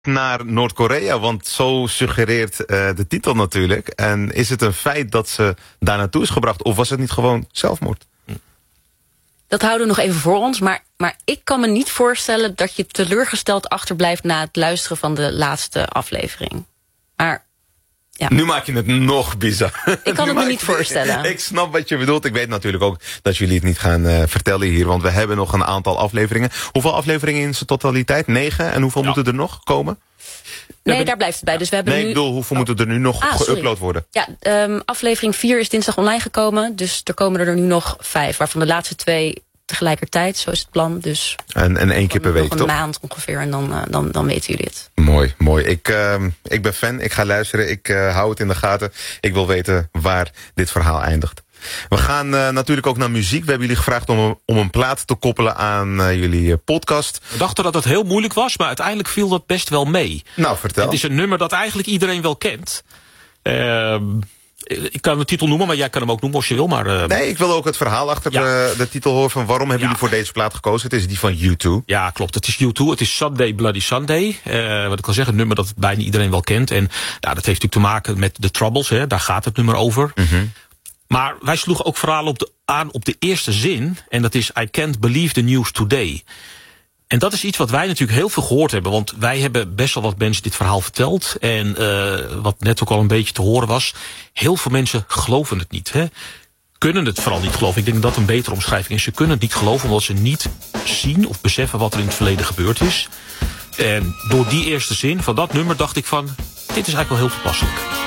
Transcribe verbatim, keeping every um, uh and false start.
naar Noord-Korea? Want zo suggereert uh, de titel natuurlijk. En is het een feit dat ze daar naartoe is gebracht? Of was het niet gewoon zelfmoord? Dat houden we nog even voor ons. Maar, maar ik kan me niet voorstellen dat je teleurgesteld achterblijft na het luisteren van de laatste aflevering. Maar ja. Nu maak je het nog bizar. Ik kan het me niet voorstellen. Ik snap wat je bedoelt. Ik weet natuurlijk ook dat jullie het niet gaan uh, vertellen hier. Want we hebben nog een aantal afleveringen. Hoeveel afleveringen in zijn totaliteit? Negen. En hoeveel ja. moeten er nog komen? Nee, ja, daar blijft het bij. Dus we hebben nee, nu... ik bedoel, hoeveel oh. moeten er nu nog ah, geüpload worden? Ja, um, aflevering vier is dinsdag online gekomen. Dus er komen er nu nog vijf. Waarvan de laatste twee tegelijkertijd. Zo is het plan. Dus en, en één keer per week, nog een toch? maand ongeveer. En dan, uh, dan, dan weten jullie het. Mooi, mooi. Ik, uh, ik ben fan. Ik ga luisteren. Ik uh, hou het in de gaten. Ik wil weten waar dit verhaal eindigt. We gaan uh, natuurlijk ook naar muziek. We hebben jullie gevraagd om, om een plaat te koppelen aan uh, jullie uh, podcast. We dachten dat het heel moeilijk was, maar uiteindelijk viel dat best wel mee. Nou, vertel. Het is een nummer dat eigenlijk iedereen wel kent. Uh, ik kan de titel noemen, maar jij kan hem ook noemen als je wil. Maar, uh... Nee, ik wil ook het verhaal achter ja. de, de titel horen van waarom hebben ja. jullie voor deze plaat gekozen. Het is die van U twee. Ja, klopt. Het is U twee. Het is Sunday Bloody Sunday. Uh, wat ik al zeg, een nummer dat bijna iedereen wel kent. En ja, dat heeft natuurlijk te maken met The Troubles. Hè. Daar gaat het nummer over. Mm-hmm. Maar wij sloegen ook vooral op de, aan op de eerste zin. En dat is I can't believe the news today. En dat is iets wat wij natuurlijk heel veel gehoord hebben. Want wij hebben best wel wat mensen dit verhaal verteld. En uh, wat net ook al een beetje te horen was. Heel veel mensen geloven het niet. Hè? Kunnen het vooral niet geloven. Ik denk dat dat een betere omschrijving is. Ze kunnen het niet geloven omdat ze niet zien of beseffen wat er in het verleden gebeurd is. En door die eerste zin van dat nummer dacht ik van, dit is eigenlijk wel heel toepasselijk.